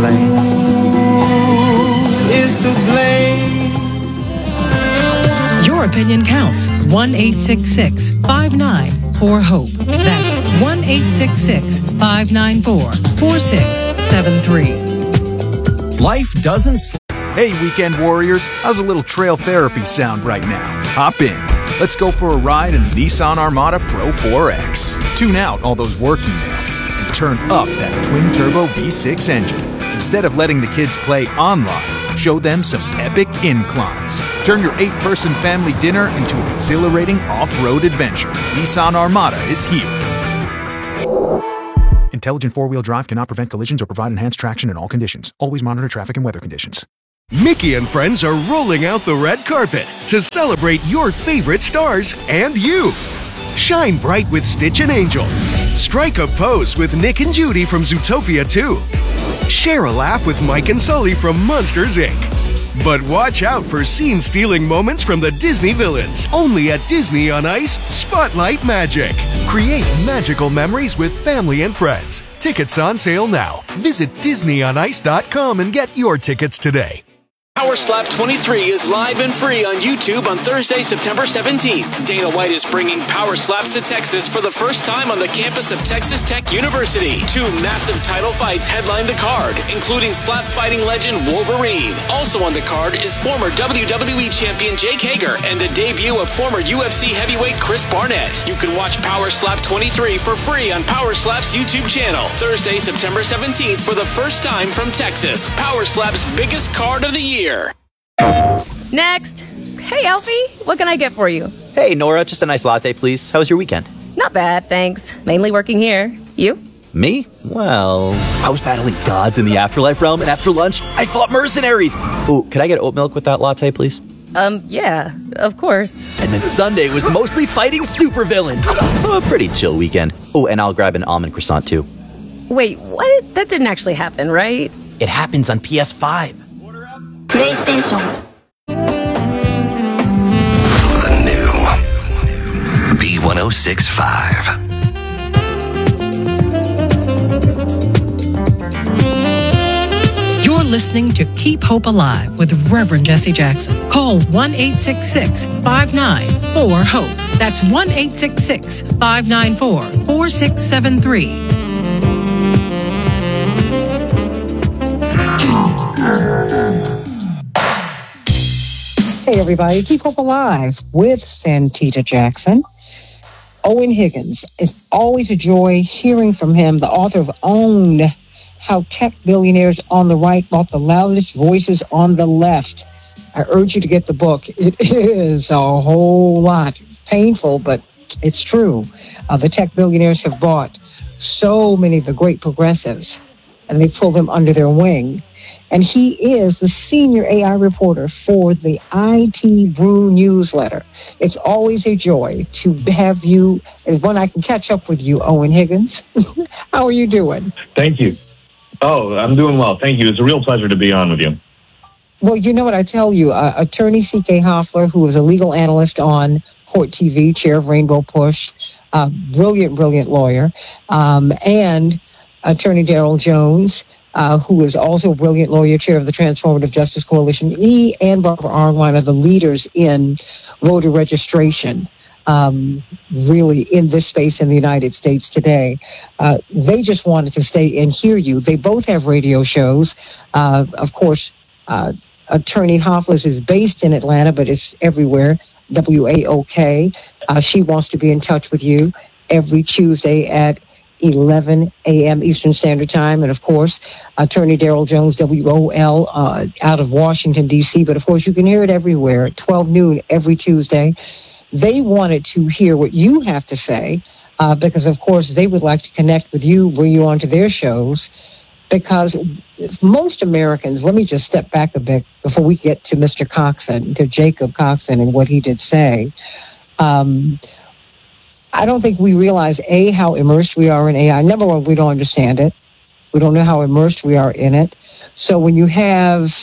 blame? Who is to blame? Your opinion counts. 1-866-594-HOPE. That's 1-866-594-4673. Life doesn't... Hey, weekend warriors, how's a little trail therapy sound right now? Hop in. Let's go for a ride in the Nissan Armada Pro 4X. Tune out all those work emails and turn up that twin-turbo V6 engine. Instead of letting the kids play online, show them some epic inclines. Turn your 8-person family dinner into an exhilarating off-road adventure. Nissan Armada is here. Intelligent four-wheel drive cannot prevent collisions or provide enhanced traction in all conditions. Always monitor traffic and weather conditions. Mickey and friends are rolling out the red carpet to celebrate your favorite stars and you. Shine bright with Stitch and Angel. Strike a pose with Nick and Judy from Zootopia 2. Share a laugh with Mike and Sully from Monsters, Inc. But watch out for scene-stealing moments from the Disney villains. Only at Disney on Ice Spotlight Magic. Create magical memories with family and friends. Tickets on sale now. Visit DisneyOnIce.com and get your tickets today. Power Slap 23 is live and free on YouTube on Thursday, September 17th. Dana White is bringing Power Slaps to Texas for the first time on the campus of Texas Tech University. 2 massive title fights headline the card, including slap fighting legend Wolverine. Also on the card is former WWE champion Jake Hager and the debut of former UFC heavyweight Chris Barnett. You can watch Power Slap 23 for free on Power Slap's YouTube channel. Thursday, September 17th for the first time from Texas. Power Slap's biggest card of the year. Next. Hey, Alfie, what can I get for you? Hey, Nora, just a nice latte, please. How was your weekend? Not bad, thanks. Mainly working here. You? Me? Well, I was battling gods in the afterlife realm, and after lunch, I fought mercenaries. Ooh, could I get oat milk with that latte, please? Yeah, of course. And then Sunday was mostly fighting supervillains. So a pretty chill weekend. Oh, and I'll grab an almond croissant, too. Wait, what? That didn't actually happen, right? It happens on PS5. PlayStation. The new B1065. You're listening to Keep Hope Alive with Reverend Jesse Jackson. Call 1-866-594-HOPE. That's 1-866-594-4673. Hey, everybody. Keep Hope Alive with Santita Jackson. Owen Higgins. It's always a joy hearing from him, the author of Owned, How Tech Billionaires on the Right Bought the Loudest Voices on the Left. I urge you to get the book. It is a whole lot painful, but it's true. The tech billionaires have bought so many of the great progressives, and they pulled them under their wing. And he is the senior AI reporter for the IT Brew newsletter. It's always a joy to have you, when I can catch up with you, Owen Higgins. How are you doing? Thank you. Oh, I'm doing well. Thank you. It's a real pleasure to be on with you. Well, you know what I tell you, attorney C.K. Hoffler, who is a legal analyst on Court TV, chair of Rainbow Push, brilliant lawyer, and attorney Daryl Jones, who is also a brilliant lawyer, chair of the Transformative Justice Coalition. He and Barbara Arnwine are the leaders in voter registration, really in this space in the United States today. They just wanted to stay and hear you. They both have radio shows. Of course, Attorney Hoffler's is based in Atlanta, but it's everywhere, WAOK. She wants to be in touch with you every Tuesday at 11 a.m. Eastern Standard Time. And, of course, Attorney Daryl Jones, WOL, out of Washington, D.C. But, of course, you can hear it everywhere at 12 noon every Tuesday. They wanted to hear what you have to say because, of course, they would like to connect with you, bring you onto their shows, because most Americans, let me just step back a bit before we get to Mr. Coxon, to Jacob Coxon and what he did say. I don't think we realize, A, how immersed we are in AI. Number one, we don't understand it. We don't know how immersed we are in it. So when you have,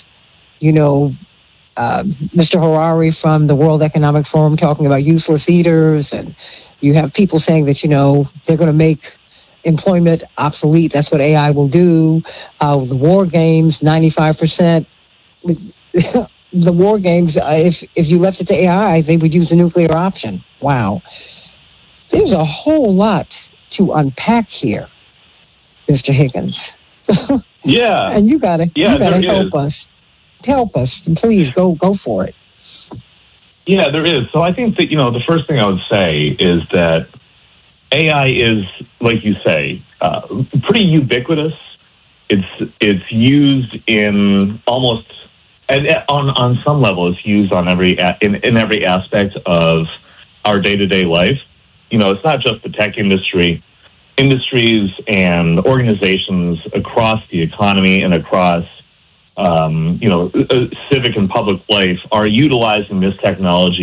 Mr. Harari from the World Economic Forum talking about useless eaters, and you have people saying that, they're going to make employment obsolete. That's what AI will do. The war games, 95%. The war games, if you left it to AI, they would use a nuclear option. Wow. There's a whole lot to unpack here, Mr. Higgins. Yeah. And you gotta help us. Help us. Please go for it. Yeah, there is. So I think that, the first thing I would say is that AI is, like you say, pretty ubiquitous. It's used in almost, and on some level, it's used on in every aspect of our day-to-day life. It's not just the tech industry. Industries and organizations across the economy and across, civic and public life are utilizing this technology